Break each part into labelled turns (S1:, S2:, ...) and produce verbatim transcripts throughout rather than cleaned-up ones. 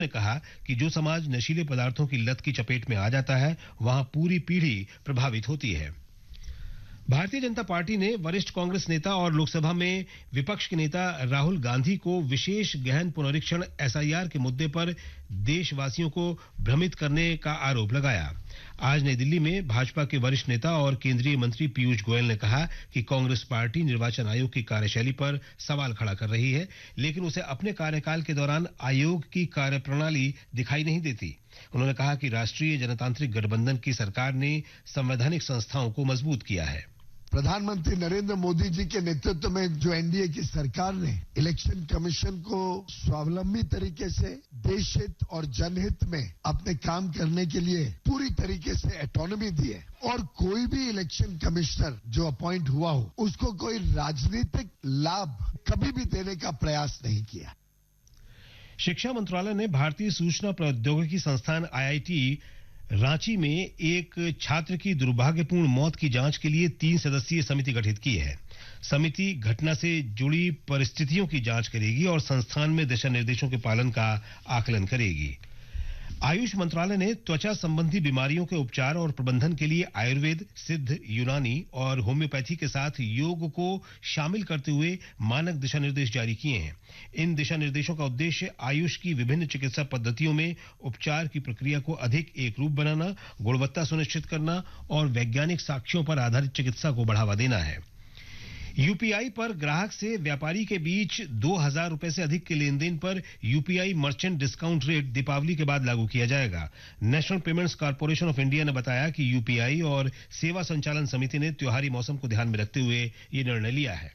S1: ने कहा कि जो समाज नशीले पदार्थों की लत की चपेट में आ जाता है, वहां पूरी पीढ़ी प्रभावित होती है। भारतीय जनता पार्टी ने वरिष्ठ कांग्रेस नेता और लोकसभा में विपक्ष के नेता राहुल गांधी को विशेष गहन पुनरीक्षण एसआईआर के मुद्दे पर देशवासियों को भ्रमित करने का आरोप लगाया। आज नई दिल्ली में भाजपा के वरिष्ठ नेता और केंद्रीय मंत्री पीयूष गोयल ने कहा कि कांग्रेस पार्टी निर्वाचन आयोग की कार्यशैली पर सवाल खड़ा कर रही है, लेकिन उसे अपने कार्यकाल के दौरान आयोग की कार्यप्रणाली दिखाई नहीं देती। उन्होंने कहा कि राष्ट्रीय जनतांत्रिक गठबंधन की सरकार ने संवैधानिक संस्थाओं को मजबूत किया है।
S2: प्रधानमंत्री नरेंद्र मोदी जी के नेतृत्व में जो एनडीए की सरकार ने इलेक्शन कमीशन को स्वावलंबी तरीके से देश हित और जनहित में अपने काम करने के लिए पूरी तरीके से ऑटोनॉमी दी है और कोई भी इलेक्शन कमिश्नर जो अपॉइंट हुआ हो उसको कोई राजनीतिक लाभ कभी भी देने का प्रयास नहीं किया।
S1: शिक्षा मंत्रालय ने भारतीय सूचना प्रौद्योगिकी संस्थान आईआईटी रांची में एक छात्र की दुर्भाग्यपूर्ण मौत की जांच के लिए तीन सदस्यीय समिति गठित की है। समिति घटना से जुड़ी परिस्थितियों की जांच करेगी और संस्थान में दिशा निर्देशों के पालन का आकलन करेगी। आयुष मंत्रालय ने त्वचा संबंधी बीमारियों के उपचार और प्रबंधन के लिए आयुर्वेद, सिद्ध, यूनानी और होम्योपैथी के साथ योग को शामिल करते हुए मानक दिशा निर्देश जारी किए हैं। इन दिशा निर्देशों का उद्देश्य आयुष की विभिन्न चिकित्सा पद्धतियों में उपचार की प्रक्रिया को अधिक एक रूप बनाना, गुणवत्ता सुनिश्चित करना और वैज्ञानिक साक्ष्यों पर आधारित चिकित्सा को बढ़ावा देना है। यूपीआई पर ग्राहक से व्यापारी के बीच दो हजार रुपए से अधिक के लेन देन पर UPI merchant discount rate Deepawali के बाद लागू किया जाएगा। National payments corporation of India ने बताया कि यूपीआई और सेवा संचालन समिति ने त्योहारी मौसम को ध्यान में रखते हुए ये निर्णय लिया है।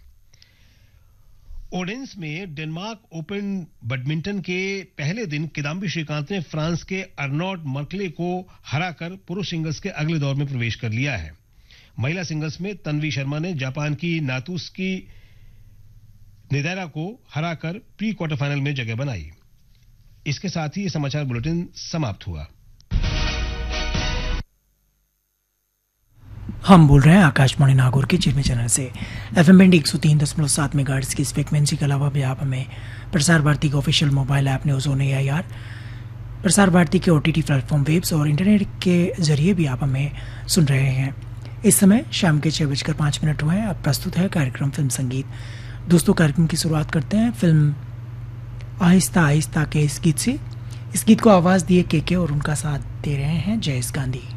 S1: ओडेंस में डेनमार्क ओपन बैडमिंटन के पहले दिन किदाम्बी श्रीकांत ने फ्रांस के अर्नॉड मर्कले को हराकर पुरुष सिंगल्स के अगले दौर में प्रवेश कर लिया है। महिला सिंगल्स में तन्वी शर्मा ने जापान की नातुस्की नेदेरा को हराकर प्री क्वार्टर फाइनल में जगह बनाई। इसके साथ ही ये समाचार बुलेटिन समाप्त हुआ।
S3: हम बोल रहे हैं आकाशवाणी नागौर के चिरमे चैनल से। एफएम बैंड एक सौ तीन दशमलव सात मेगाहर्ट्ज की इस फ्रीक्वेंसी के अलावा भी आप हमें प्रसार भारती के official mobile app news on AIR, Prasar Bharati के ओटीटी प्लेटफॉर्म वेब्स और इंटरनेट के जरिए भी आप हमें सुन रहे हैं। इस समय शाम के छह बजकर पांच मिनट हुए हैं। अब प्रस्तुत है कार्यक्रम फिल्म संगीत। दोस्तों, कार्यक्रम की शुरुआत करते हैं फिल्म आहिस्ता आहिस्ता के इस गीत से। इस गीत को आवाज दिए केके और उनका साथ दे रहे हैं जयेश गांधी।